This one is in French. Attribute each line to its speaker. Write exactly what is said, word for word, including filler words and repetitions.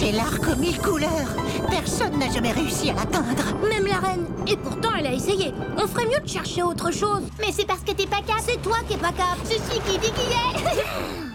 Speaker 1: C'est l'arc aux mille couleurs. Personne n'a jamais réussi à l'atteindre.
Speaker 2: Même la reine. Et pourtant, elle a essayé. On ferait mieux de chercher autre chose.
Speaker 3: Mais c'est parce que t'es pas cap.
Speaker 2: C'est toi qui es pas cap.
Speaker 3: Je suis qui dit qui est.